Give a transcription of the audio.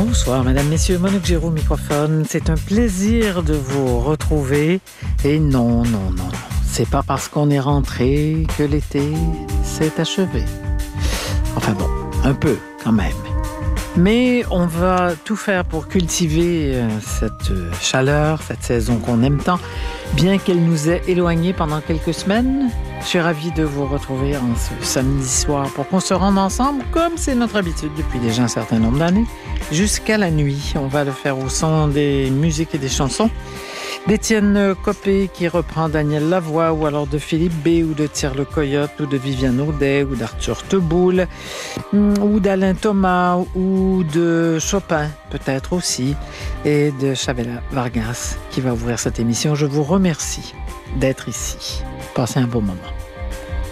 Bonsoir, mesdames, messieurs, Monique Giroux au microphone. C'est un plaisir de vous retrouver. Et non, c'est pas parce qu'on est rentré que l'été s'est achevé. Enfin bon, un peu quand même. Mais on va tout faire pour cultiver cette chaleur, cette saison qu'on aime tant, bien qu'elle nous ait éloignés pendant quelques semaines. Je suis ravie de vous retrouver en ce samedi soir pour qu'on se rende ensemble, comme c'est notre habitude depuis déjà un certain nombre d'années, jusqu'à la nuit. On va le faire au son des musiques et des chansons d'Étienne Copé qui reprend Daniel Lavoie, ou alors de Philippe B, ou de Thierry Le Coyote, ou de Viviane Audet, ou d'Arthur Teboul, ou d'Alain Thomas, ou de Chopin, peut-être aussi, et de Chavela Vargas qui va ouvrir cette émission. Je vous remercie d'être ici. Passez un bon moment.